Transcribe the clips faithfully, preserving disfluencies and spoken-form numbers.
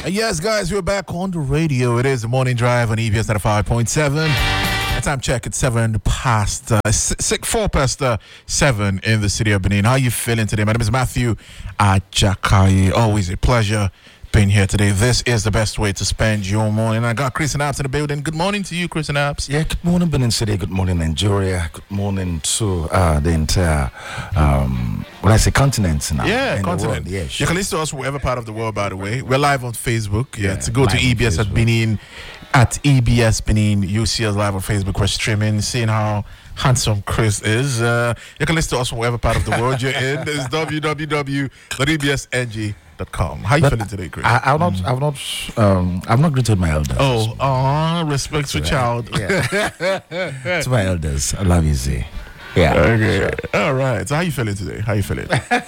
Yes, guys, we're back on the radio. It is the morning drive on E B S ninety-five point seven. Time check at seven past uh, six, four past uh, seven in the city of Benin. How are you feeling today? My name is Matthew Ajakaye. Always a pleasure being here today. This is the best way to spend your morning. I got Chris and Apps in the building. Good morning to you, Chris and Apps. Yeah, good morning, Benin City. Good morning, Nigeria. Good morning to uh, the entire, um, when I say continent now. Yeah, continent. Yeah, sure. You can listen to us wherever part of the world, by the way. We're live on Facebook. Yeah, yeah to go to E B S at Benin. At E B S Benin, you see us live on Facebook. We're streaming, seeing how handsome Chris is. Uh, you can listen to us from whatever part of the world you're in. It's w w w dot e b s n g dot com. How you but feeling today, Chris? I, I've not, mm. I've not, um, I've not greeted my elders. Oh, uh, respect to child. Yeah. To my elders, I love you, Z. Yeah. Okay. Sure. All right. So how you feeling today? How you feeling?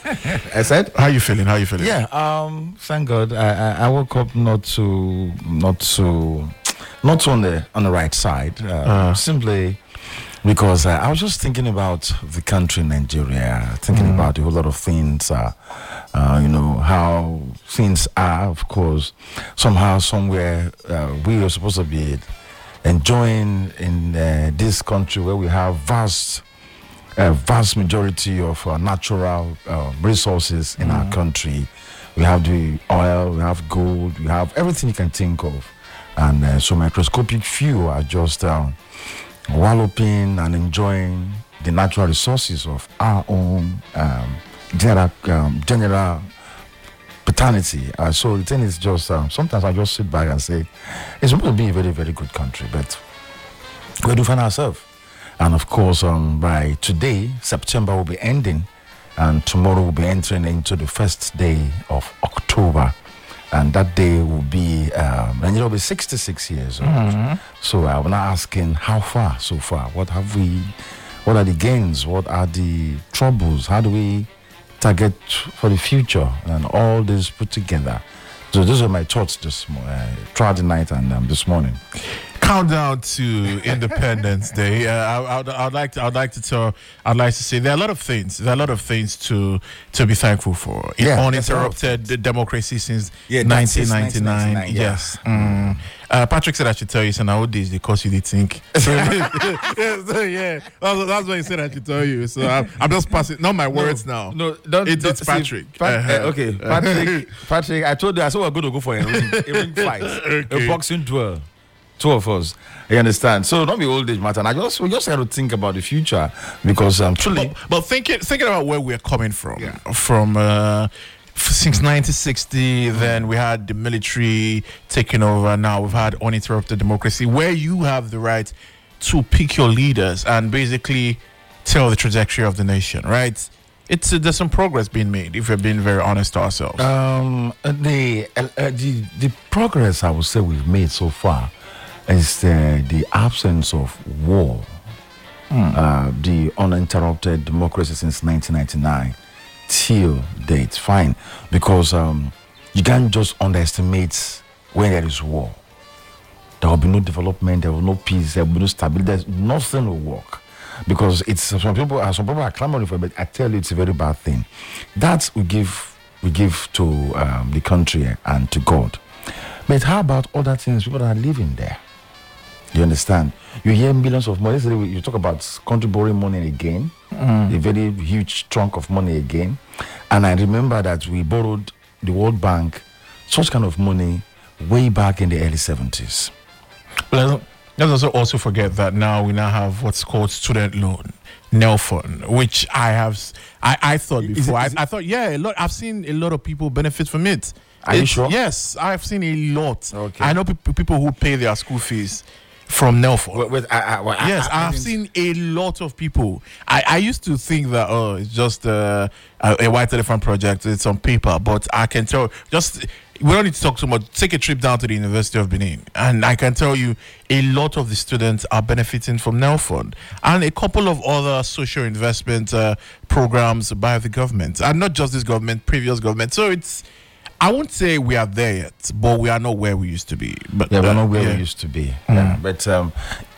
I said. How you feeling? How you feeling? Yeah. Um. Thank God. I, I, I woke up not to not to not on the on the right side. Uh, uh. Simply because uh, I was just thinking about the country, Nigeria. Thinking mm. about a whole lot of things. Uh, uh, you know how things are. Of course, somehow, somewhere, uh, we are supposed to be enjoying in uh, this country where we have vast. A vast majority of uh, natural uh, resources in mm. our country. We have the oil, we have gold, we have everything you can think of. And uh, so microscopic few are just uh, walloping and enjoying the natural resources of our own um, general, um, general paternity. Uh, so the thing is just, um, sometimes I just sit back and say, it's supposed to be a very, very good country, but where do we find ourselves? And of course, um, by today, September will be ending, and tomorrow we'll be entering into the first day of October. And that day will be, um, and it'll be sixty-six years old. Mm-hmm. So I'm now asking, how far so far? What have we, what are the gains? What are the troubles? How do we target for the future? And all this put together. So those are my thoughts this morning, uh, throughout the night and um, this morning. Countdown to Independence Day. Uh, I, I'd, I'd like to. I'd like to tell. I'd like to say there are a lot of things. There are a lot of things to to be thankful for. Yeah, uninterrupted democracy since yeah, nineteen ninety-nine. Yeah. Yes. Mm. Uh, Patrick said I should tell you. So nowadays they cause you to think. yeah, so, yeah. That's, that's what he said I should tell you. So I'm, I'm just passing. Not my words no, now. No, don't. It, don't it's Patrick. See, Pat, uh-huh. uh, okay, Patrick. Patrick. I told you. I said we're going to go for a ring, a ring fight, okay. A boxing duel. Two of us, you understand? So don't be old age matter. And I just we just have to think about the future because um, truly. But, but thinking thinking about where we're coming from, yeah. from uh, since nineteen sixty, mm-hmm. then we had the military taking over. Now we've had uninterrupted democracy, where you have the right to pick your leaders and basically tell the trajectory of the nation. Right? It's uh, there's some progress being made if we're being very honest to ourselves. Um, the uh, the the progress I would say we've made so far is uh, the absence of war, mm. uh, the uninterrupted democracy since nineteen ninety-nine till date. Fine, because um, you can't just underestimate when there is war. There will be no development, there will be no peace, there will be no stability. Nothing will work because it's some people. Uh, some people are clamoring for it, but I tell you, it's a very bad thing. That we give we give to um, the country and to God. But how about other things? People that are living there. You understand? You hear millions of money. You talk about country borrowing money again, mm. a very huge chunk of money again. And I remember that we borrowed the World Bank such kind of money way back in the early seventies. Well, let's also also forget that now we now have what's called student loan, NELFund, which I have. I, I thought before. Is it, is I, I thought yeah, a lot. I've seen a lot of people benefit from it. Are it's, you sure? Yes, I've seen a lot. Okay. I know pe- people who pay their school fees from NELFund. Wait, wait, I, I, well, yes, I, I, I've seen a lot of people. I, I used to think that oh, it's just uh, a, a white elephant project. It's on paper, but I can tell. Just we don't need to talk too much. Take a trip down to the University of Benin, and I can tell you a lot of the students are benefiting from NELFund and a couple of other social investment uh, programs by the government, and not just this government, previous government. So it's. I won't say we are there yet, but we are not where we used to be. But yeah, we're uh, not where yeah. we used to be. Mm. Yeah, but um,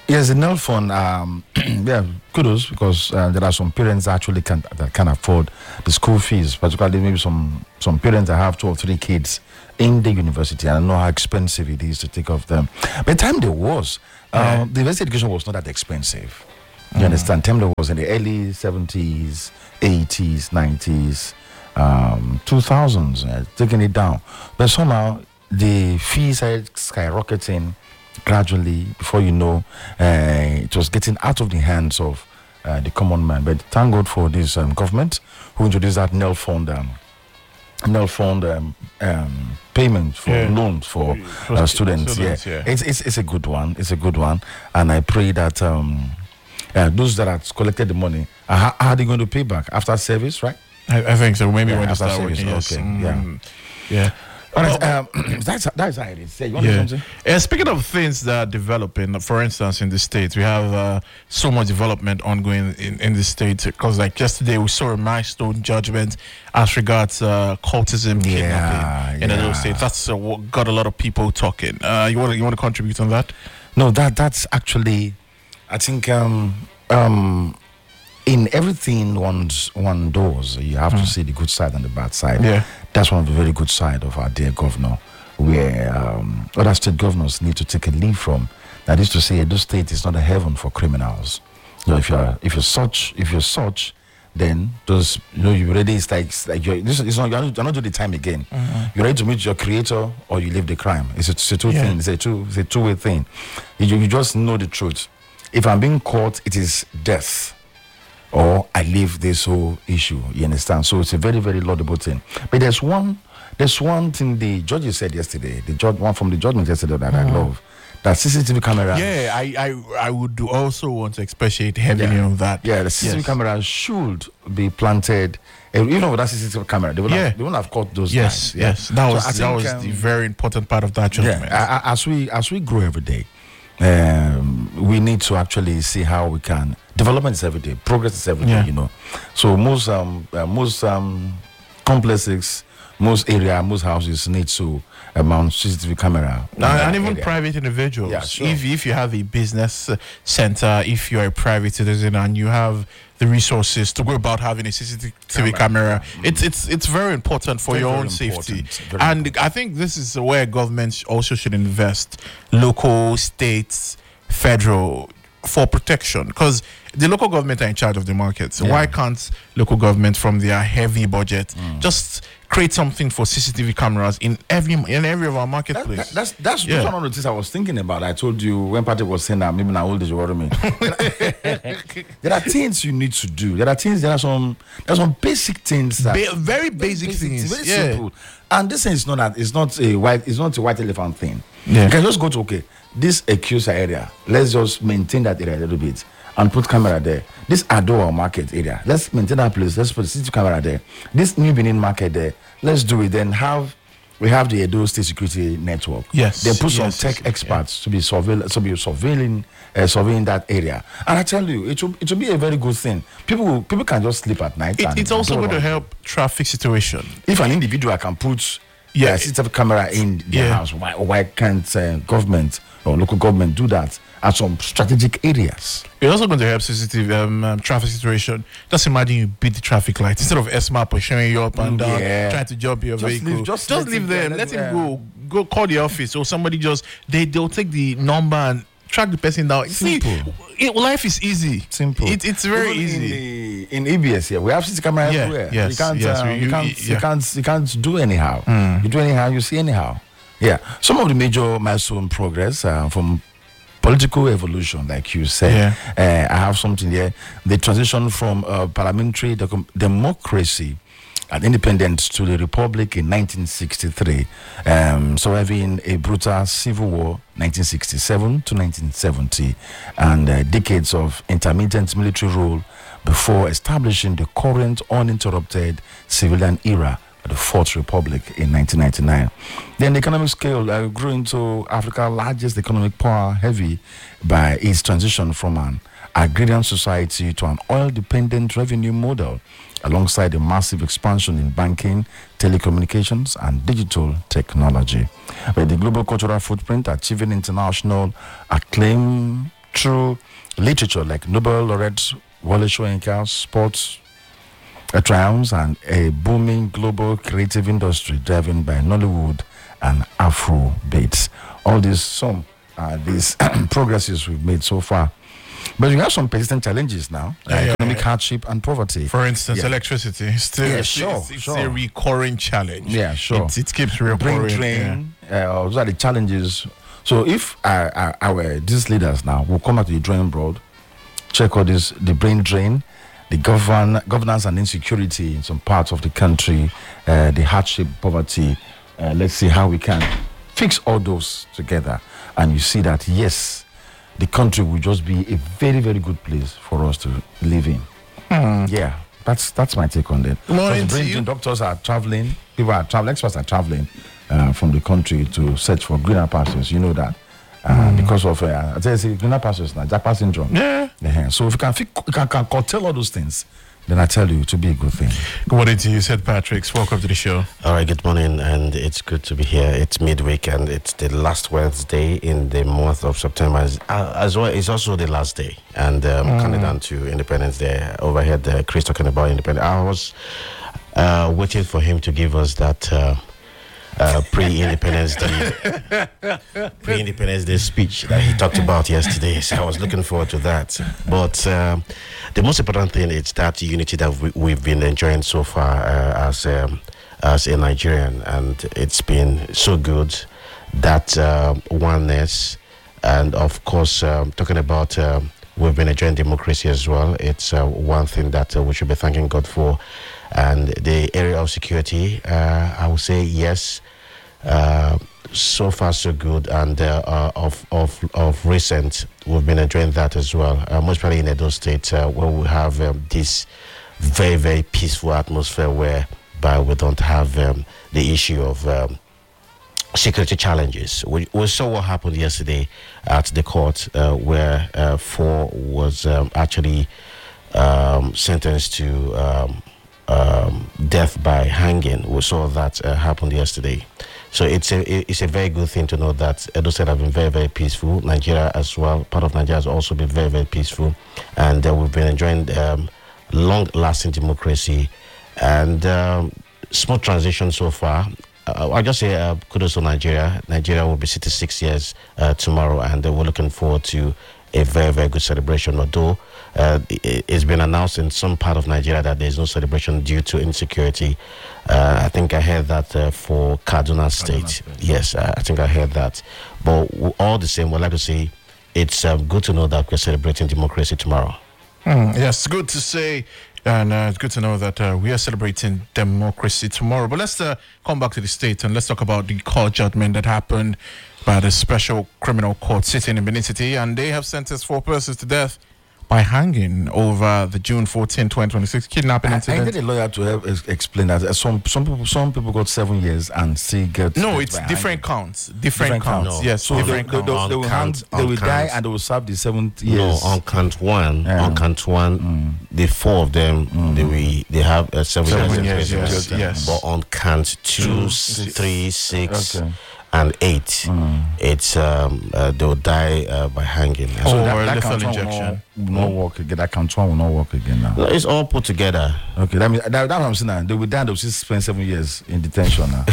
Yes, the Nel Fund, um, yeah, kudos, because uh, there are some parents actually can that can afford the school fees, particularly maybe some some parents that have two or three kids in the university, and I know how expensive it is to take off them. By the time there was, uh, Yeah. the university education was not that expensive. You understand? Time there was in the early seventies, eighties, nineties, um, two thousands, uh, taking it down. But somehow the fees are skyrocketing gradually. Before you know, uh, it was getting out of the hands of uh, the common man. But thank God for this um, government who introduced that Nel Fund, um, Nel Fund um, um, payment for Yeah. loans for For uh, stu- students. students, yeah, yeah. It's, it's it's a good one. It's a good one, and I pray that um, uh, those that have collected the money, uh, how, how are they going to pay back after service, right? I, I think so. Maybe Yeah, when they after start service, working. Yes. okay, Mm, yeah. All right, um, that's that's how it is. Yeah, you want to say Yeah. something? Uh, speaking of things that are developing, for instance, in the States, we have uh, so much development ongoing in, in the States. Because, like, yesterday, we saw a milestone judgment as regards uh, cultism, Yeah, kidnapping in yeah. those states. That's uh, what got a lot of people talking. Uh, you want to you want to contribute on that? No, that that's actually, I think, um, um, in everything one's one does, you have to see the good side and the bad side. Yeah. That's one of the very good side of our dear governor, where um, other state governors need to take a lead from. That is to say, Edo State is not a heaven for criminals. You know, if you're if you're such if you're such, then those you know you already it's like it's like you're this is not you're not, you're not doing the time again. You're ready to meet your creator or you leave the crime. It's a, it's a two Yeah. thing. It's a two it's a two way thing. You, you just know the truth. If I'm being caught, it is death, or I leave this whole issue. You understand? So it's a very very laudable thing. But there's one there's one thing the judges said yesterday. The judge one from the judgment yesterday that I love. That C C T V camera. Yeah, I, I I would also want to expatiate heavily Yeah. on that. Yeah, the C C T V Yes. camera should be planted. Uh, even with that C C T V camera, they would Yeah. have, they wouldn't have caught those Yes, guys. Yeah. yes. That So was I that think, was um, the very important part of that judgment. Yeah, a- a- as we as we grow every day, um, we need to actually see how we can. Development is every day. Progress is every day. Yeah. You know, so most um uh, most um complexes, most area, most houses need to uh, mount C C T V camera. in Now, that and even area. private individuals. Yeah, sure. If if you have a business uh, center, if you're a private citizen and you have the resources to go about having a C C T V Camera. camera, it's it's it's very important for Very, your very own safety. important. Very And I think this is where governments also should invest, local, states, federal, for protection, because the local government are in charge of the market. So Yeah. why can't local government, from their heavy budget, Mm. just create something for C C T V cameras in every in every of our That, marketplace? that, that's that's Yeah. one of the things I was thinking about. I told you when Patrick was saying that maybe now old age you worry me. There are things you need to do. There are things. There are some. There are some basic things that Ba- very basic, things. very yeah. simple. And this thing is not that. It's not a white. It's not a white elephant thing. Yeah. You can just go to okay. This Ecusa area. Let's just maintain that area a little bit and put camera there. This Adoa market area. Let's maintain that place. Let's put a C C T V camera there. This New Benin market there. Let's do it. Then have. We have the Edo State Security Network. Yes, They put some yes, tech yes, experts to be surveil to be surveilling, uh, surveying that area. And I tell you, it will it will be a very good thing. People will, people can just sleep at night. It, and it's also do going to what- help traffic situation. If an individual can put Yeah. yeah, a C C T V camera in their Yeah. house, why why can't uh, government or local government do that at some strategic areas? It's also going to help C C T V um, um, traffic situation. Just imagine you beat the traffic lights instead of S MAP or showing you up and down, Yeah. trying to jump your Just vehicle. leave- just just let leave him them. go, Let let- him go. Go call the office or somebody. Just they they'll take the number and track the person down. Simple. See, it, life is easy. Simple. It, it's very Even easy. In, the, in A B S here, we have C C T V camera Yeah, everywhere. yes, you can't, yes, uh, you- you, you- can't, yeah. you can't, you can't do anyhow. Mm. You do anyhow, you see anyhow. Yeah. Some of the major milestone progress uh, from political evolution, like you said. Uh, I have something here. The transition from uh, parliamentary doc- democracy and independence to the republic in nineteen sixty-three, um, surviving a brutal civil war, nineteen sixty-seven to nineteen seventy, and uh, decades of intermittent military rule before establishing the current uninterrupted civilian era, the Fourth Republic in nineteen ninety-nine. Then the economic scale uh, grew into Africa's largest economic power, heavy by its transition from an agrarian society to an oil-dependent revenue model, alongside a massive expansion in banking, telecommunications, and digital technology. But the global cultural footprint, achieving international acclaim through literature like Nobel laureate Wole Soyinka, sports uh, triumphs, and a booming global creative industry driven by Nollywood and Afro beats. All these some are these progresses we've made so far. But we have some persistent challenges now, Yeah, uh, yeah, economic yeah. hardship and poverty. For instance, Yeah. electricity. Still, Yeah, it's, sure, it's, it's sure. a recurring challenge. Yeah, sure. It, it keeps Brain recurring. yeah. drain, uh, those are the challenges. So if our, our, our these leaders now will come out to the drawing board, check all this, the brain drain, the govern, governance and insecurity in some parts of the country, uh, the hardship, poverty, uh, let's see how we can fix all those together. And you see that, yes, the country will just be a very, very good place for us to live in. Yeah, that's that's my take on that. Morning Because to brain you. drain, doctors are traveling, people are traveling, experts are traveling uh, from the country to search for greener pastures. You know that. Uh, Because of, uh, I tell you, see, greener pastures now, Jackpot syndrome. Yeah. Uh-huh. So if you can, fi- you can, can curtail all those things, then I tell you, it will be a good thing. Good morning to you, Saint Patrick's. Welcome to the show. All right, good morning, and it's good to be here. It's midweek, and it's the last Wednesday in the month of September. As, uh, as well, it's also the last day, and um, coming down to Independence Day. Overheard uh, Chris talking about Independence. I was uh, waiting for him to give us that uh, uh, pre-Independence Day, pre-Independence Day speech that he talked about yesterday. So I was looking forward to that. But um, the most important thing is that unity that we, we've been enjoying so far uh, as um, as a Nigerian, and it's been so good. That uh, oneness, and of course, um, talking about um, we've been enjoying democracy as well. It's uh, one thing that uh, we should be thanking God for. And the area of security, uh, I would say yes. Uh, so far, so good, and uh, uh, of of of recent, we've been enjoying that as well. Uh, most probably in Edo State, uh, where we have um, this very very peaceful atmosphere, whereby we don't have um, the issue of um, security challenges. We, we saw what happened yesterday at the court, uh, where uh, four was um, actually um, sentenced to. Um, Um, death by hanging. We saw that uh, happened yesterday. So it's a it's a very good thing to know that Edo State have been very very peaceful. Nigeria as well, part of Nigeria has also been very very peaceful, and uh, we've been enjoying um, long-lasting democracy and um, smooth transition so far. Uh, I'll just say uh, kudos to Nigeria. Nigeria will be sixty-six years uh, tomorrow, and uh, we're looking forward to a very, very good celebration. Although uh, it, it's been announced in some part of Nigeria that there's no celebration due to insecurity. Uh, I think I heard that uh, for Kaduna State. State. Yes, uh, I think I heard that. But w- all the same, we'd like to say it's um, good to know that we're celebrating democracy tomorrow. Mm, yes, good to say, and uh, it's good to know that uh, we are celebrating democracy tomorrow. But let's uh, come back to the state and let's talk about the court judgment that happened by the Special Criminal Court sitting in Benin City, and they have sentenced four persons to death by hanging over the June fourteenth, twenty twenty-six kidnapping I, I incident. need a lawyer to help ex- explain that. Uh, Some some people some people got seven years and still get. No, death it's by different hanging. counts. Different, Different counts. counts. Yes, So they, different they, they, counts. they will, On hang, count- they on will die count. and they will serve the seventh No, years. on count one, Yeah. on count one, the four of them, they we they have uh, seven, Seven years, years, imprisonment. yes, yes. But on count two, Two, s- six. three, six, Okay. and eight, it's um uh, they will die uh, by hanging. Oh, So or lethal count one will injection. not, will not work again. That count one will not work again now. it's all put together. Okay, that means that, that's what I'm saying now. They will die. They will still spend seven years in detention now.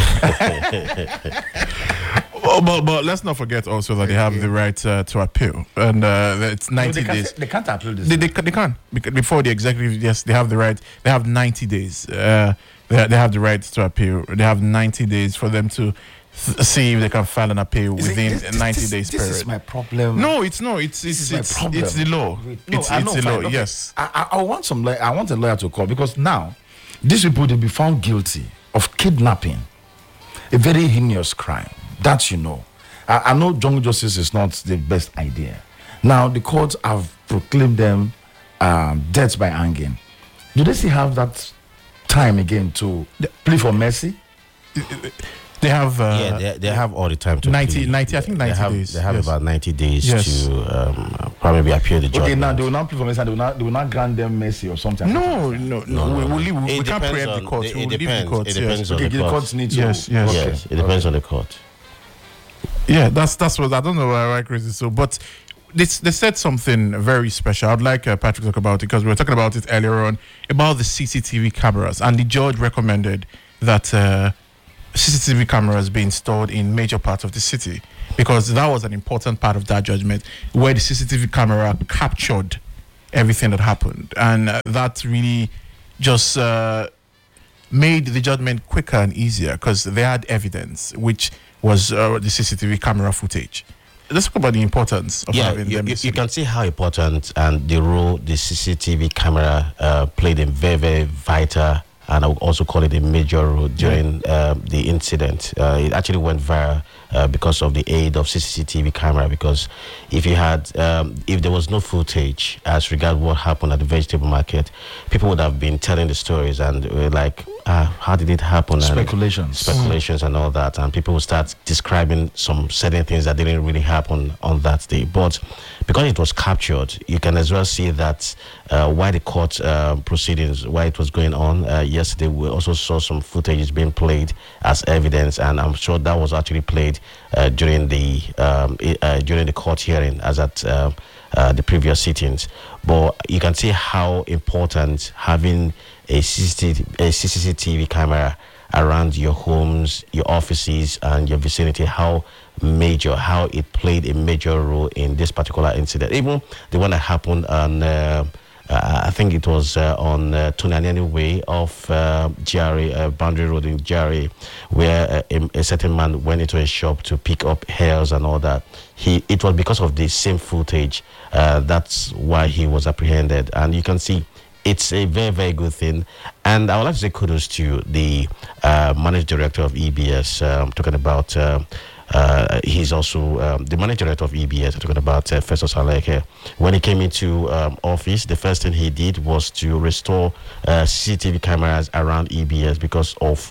Oh, but, but let's not forget also that they have the right uh, to appeal, and uh, it's ninety they, days. can't, they can't appeal this. They, they, ca- they can because before the executive, yes, they have the right. They have ninety days. Uh, they, they have the right to appeal. They have ninety days for them to th- see if they can file an appeal Is it- within this- a ninety this, days this period. is my problem. No, it's no. It's it's is my it's, problem. it's the law. No, it's I it's know, the fine, law. okay. Yes. I, I, I want some. Lawyer, I want a lawyer to call because now these people will be found guilty of kidnapping, a very heinous crime. That you know. I, I know jungle justice is not the best idea. Now the courts have proclaimed them um, death by hanging. Do they still have that time again to plea for mercy? They have uh, yeah, they, they have all the time to ninety, plead. ninety I think ninety they have, days. They have yes. about ninety days Yes. to um, probably appeal the judgment. Okay, now they will not plea for mercy. And they will not. They will not grant them mercy or something. No, no, no. No, no, we, no. we'll leave, we, It we can't depends preempt the on- courts. it- We'll it leave the depends. courts. It depends yes. on Okay, the the courts. courts need to. Yes, yes. Okay. Yes, it depends okay. on the court. Yeah, that's that's what I don't know why I crazy. So, but this, they said something very special. I'd like uh, Patrick to talk about it because we were talking about it earlier on about the C C T V cameras, and the judge recommended that uh, C C T V cameras be installed in major parts of the city because that was an important part of that judgment where the C C T V camera captured everything that happened, and uh, that really just uh, made the judgment quicker and easier because they had evidence, which was uh, the C C T V camera footage. Let's talk about the importance of yeah, having you, them. you, you can see how important and the role the C C T V camera uh, played a very, very vital, and I would also call it a major role during yeah. uh, the incident. Uh, it actually went viral uh, because of the aid of C C T V camera. Because if you had, um, if there was no footage as regard what happened at the vegetable market, people would have been telling the stories and were like, ah, how did it happen? Speculations, and speculations, mm. and all that, and people would start describing some certain things that didn't really happen on that day. But because it was captured, you can as well see that uh, why the court uh, proceedings, why it was going on uh, yesterday. We also saw some footage being played as evidence, and I'm sure that was actually played uh, during the um, uh, during the court hearing, as at uh, uh, the previous sittings. But you can see how important having a C C T V, a C C T V camera around your homes, your offices, and your vicinity, how major, how it played a major role in this particular incident. Even the one that happened on, uh, uh, I think it was uh, on uh, Tunaniani Way of uh, G R A, uh, Boundary Road in G R A, where uh, a, a certain man went into a shop to pick up hairs and all that. He, it was because of the same footage. Uh, that's why he was apprehended. And you can see it's a very, very good thing. And I would like to say kudos to the uh, managing director of E B S, um, talking about, uh, uh, he's also um, the managing director of E B S, talking about uh, Festus Aleke. When he came into um, office, the first thing he did was to restore uh, C C T V cameras around E B S because of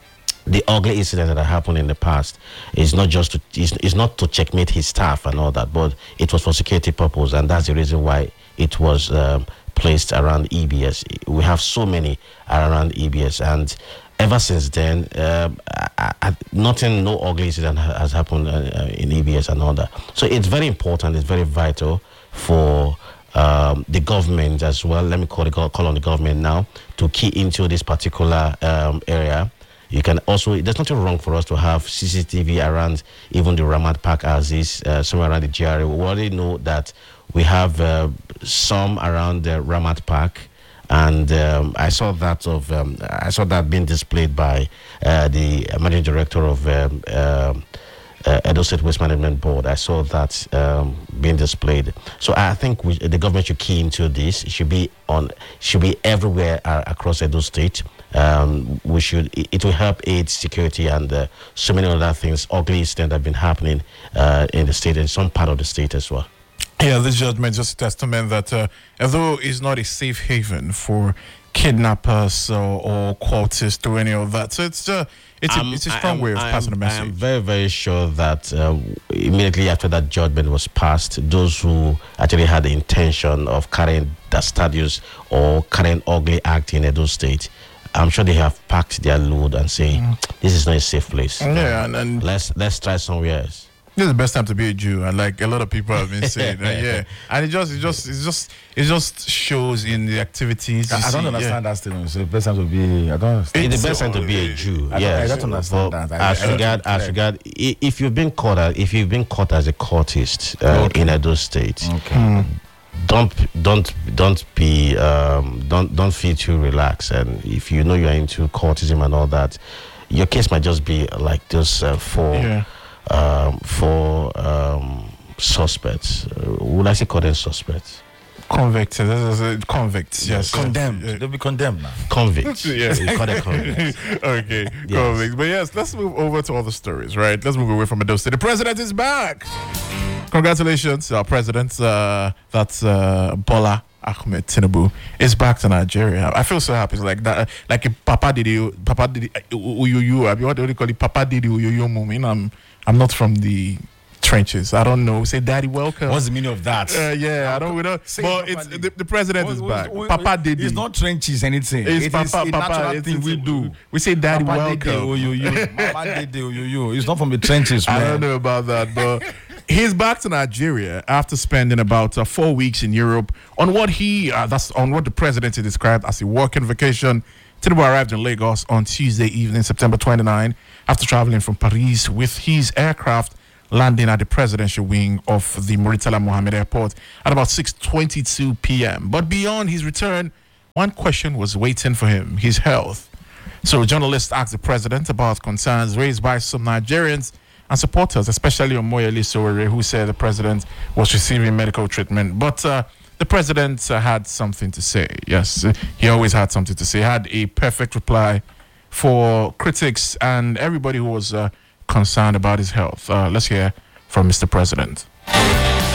the ugly incident that happened in the past. It's not just to, it's, it's not to checkmate his staff and all that, but it was for security purpose, and that's the reason why it was um, placed around E B S. We have so many around E B S, and ever since then, uh, I, I, nothing, no ugly incident has happened uh, in E B S and all that. So it's very important, it's very vital for um, the government as well. Let me call, it, call on the government now to key into this particular um, area. You can also, there's nothing wrong for us to have C C T V around even the Ramat Park houses, uh, somewhere around the G R A. We already know that we have uh, some around the Ramat Park, and um, I saw that of um, I saw that being displayed by uh, the managing director of um, uh, uh, Edo State Waste Management Board. I saw that um, being displayed. So I think we, the government should key into this. It should be on, should be everywhere uh, across Edo State. Um, we should. It, it will help aid security and uh, so many other things, ugly incidents that have been happening uh, in the state and some part of the state as well. Yeah, this judgment is just a testament that uh, although it's not a safe haven for kidnappers or, or cultists or any of that, so it's uh, it's, um, a, it's a strong way of I'm, passing a message. I'm very, very sure that uh, immediately after that judgment was passed, those who actually had the intention of carrying the status or carrying ugly act in Edo State, I'm sure they have packed their load and say, mm. this is not a safe place. Yeah, and, and let's let's try somewhere else. This is the best time to be a Jew, and like a lot of people have been saying, uh, yeah. And it just, it just, it just, it just shows in the activities. I, I don't see, understand yeah. that statement. It's the best time to be. I don't understand. It's the best time to be a Jew. I yes. don't, I don't understand but that. I, as I regard, as regard, if you've been caught, as, if you've been caught as a cultist uh, okay. in Edo State, okay. Mm. don't, don't, don't be, um, don't, don't feel too relaxed. And if you know you're into cultism and all that, your case might just be like those uh, four. Yeah. Um, for um, suspects. Uh, would I say call them suspects? Convicts. Convicts, yes. Condemned. Yeah. They'll be condemned now. Convicts. Yes. We call them convicts. Okay, yes. Convicts. But yes, let's move over to other stories, right? Let's move away from Edo State. The president is back. Congratulations, our president. Uh, that's uh, Bola Ahmed Tinubu is back to Nigeria. I feel so happy. It's like that, like a Papa Didi, Papa Didi, Uyuyu. I mean, what do you call it? Papa Didi Uyuyu moment. I'm, I'm not from the trenches. I don't know. Say, Daddy, welcome. What's the meaning of that? Uh, yeah, I don't know. But it's the, the president what, is what, back. What, Papa Didi. It's not trenches, anything. It's it Papa, is a Papa. natural It's, thing it's, we do. We say, Daddy, Papa welcome. Didi, oh, yo, yo. Papa Didi, oh, yo, yo. It's not from the trenches, man. I don't know about that, but He's back to Nigeria after spending about uh, four weeks in Europe on what he uh, that's on what the president described as a working vacation. Tinubu arrived in Lagos on Tuesday evening, September twenty-ninth, after traveling from Paris with his aircraft, landing at the presidential wing of the Muritala Mohammed Airport at about six twenty-two p.m. But beyond his return, one question was waiting for him: his health. So journalists asked the president about concerns raised by some Nigerians and supporters, especially Omoyele Sowore, who said the president was receiving medical treatment. But uh, the president uh, had something to say. Yes, uh, he always had something to say. He had a perfect reply for critics and everybody who was uh, concerned about his health. Uh, let's hear from Mister President.